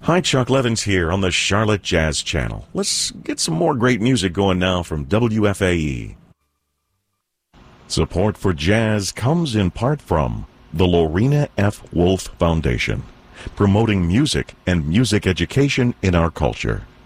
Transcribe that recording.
Hi, Chuck Levins here on the Charlotte Jazz Channel. Let's get some more great music going now from WFAE. Support for jazz comes in part from the Lorena F. Wolf Foundation, promoting music and music education in our culture.